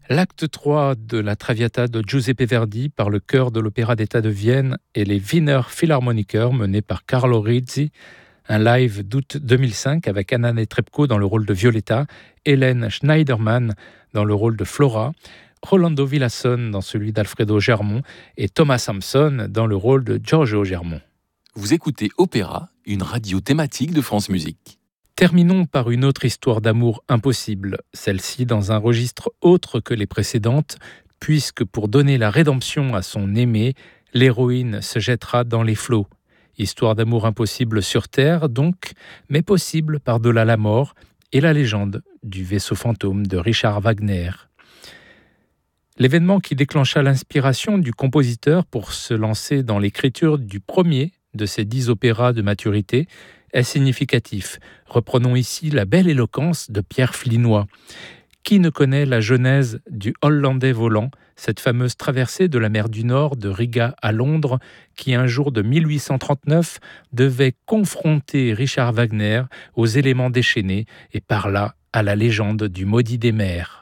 L'acte 3 de la Traviata de Giuseppe Verdi par le chœur de l'Opéra d'État de Vienne et les Wiener Philharmoniker menés par Carlo Rizzi, un live d'août 2005 avec Anna Netrebko dans le rôle de Violetta, Hélène Schneiderman dans le rôle de Flora, Rolando Villasson dans celui d'Alfredo Germont et Thomas Sampson dans le rôle de Giorgio Germont. Vous écoutez Opéra, une radio thématique de France Musique. Terminons par une autre histoire d'amour impossible, celle-ci dans un registre autre que les précédentes, puisque pour donner la rédemption à son aimé, l'héroïne se jettera dans les flots. Histoire d'amour impossible sur Terre, donc, mais possible par-delà la mort et la légende du vaisseau fantôme de Richard Wagner. L'événement qui déclencha l'inspiration du compositeur pour se lancer dans l'écriture du premier de ses 10 opéras de maturité est significatif. Reprenons ici la belle éloquence de Pierre Flinois. Qui ne connaît la genèse du Hollandais volant, cette fameuse traversée de la mer du Nord de Riga à Londres, qui un jour de 1839 devait confronter Richard Wagner aux éléments déchaînés et par là à la légende du maudit des mers.